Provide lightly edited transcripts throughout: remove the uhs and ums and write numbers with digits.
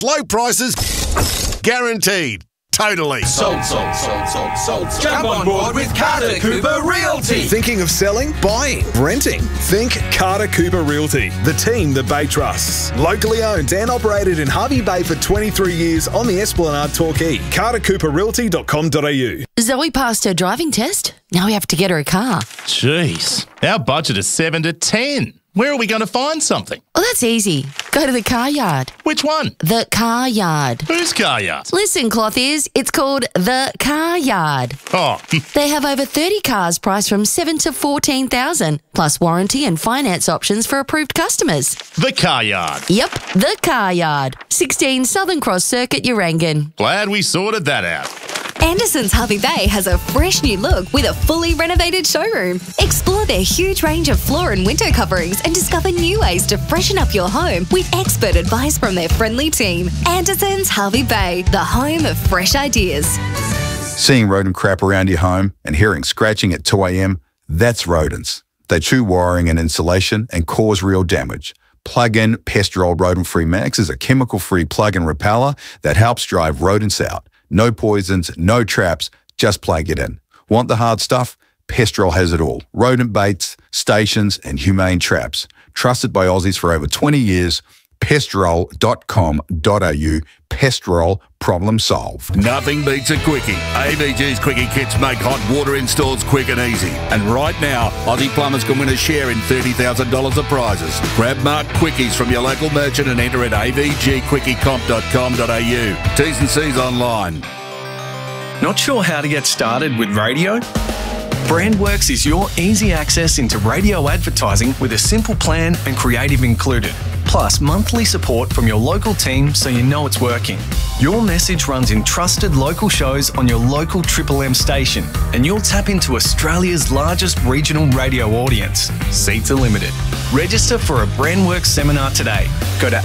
Low prices, guaranteed. Totally. Sold. Jump on board with Carter Cooper Realty. Thinking of selling, buying, renting? Think Carter Cooper Realty, the team that Bay trusts. Locally owned and operated in Hervey Bay for 23 years on the Esplanade Torquay. CarterCooperRealty.com.au. Zoe passed her driving test. Now we have to get her a car. Jeez, our budget is 7 to 10. Where are we going to find something? Well, that's easy. Go to the car yard. Which one? The car yard. Whose car yard? Listen, Cloth Ears, it's called the car yard. Oh, They have over 30 cars priced from $7,000 to $14,000, plus warranty and finance options for approved customers. the car yard. Yep, the car yard. 16 Southern Cross Circuit, Urangan. Glad we sorted that out. Anderson's Hervey Bay has a fresh new look with a fully renovated showroom. Explore their huge range of floor and window coverings and discover new ways to freshen up your home with expert advice from their friendly team. Anderson's Hervey Bay, the home of fresh ideas. Seeing rodent crap around your home and hearing scratching at 2 a.m, that's rodents. They chew wiring and insulation and cause real damage. Plug-in Pestrol Rodent-Free Max is a chemical-free plug-in repeller that helps drive rodents out. No poisons, no traps, just plug it in. Want the hard stuff? Pestrol has it all. Rodent baits, stations and humane traps. Trusted by Aussies for over 20 years. Pestrol.com.au. Pestrol, problem solved. Nothing beats a quickie. AVG's Quickie Kits make hot water installs quick and easy. And right now, Aussie plumbers can win a share in $30,000 of prizes. Grab marked quickies from your local merchant and enter at avgquickiecomp.com.au. T's and C's online. Not sure how to get started with radio? Brandworks is your easy access into radio advertising with a simple plan and creative included. Plus monthly support from your local team so you know it's working. Your message runs in trusted local shows on your local Triple M station and you'll tap into Australia's largest regional radio audience. Seats are limited. Register for a Brandworks seminar today. Go to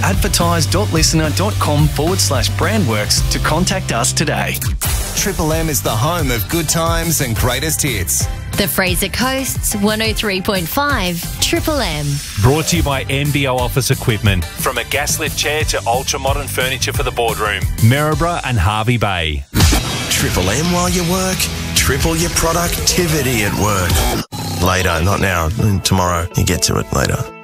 advertise.listener.com/Brandworks to contact us today. Triple M is the home of good times and greatest hits. The Fraser Coast's 103.5 Triple M. Brought to you by MBO Office Equipment. From a gas lift chair to ultra-modern furniture for the boardroom. Maryborough and Hervey Bay. Triple M while you work. Triple your productivity at work. Later, not now. Tomorrow. You get to it later.